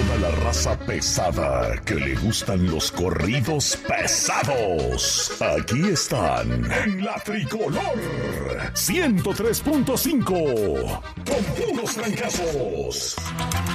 toda la raza pesada que le gustan los corridos pesados. Aquí están en la Tricolor 103.5 con puros trancazos.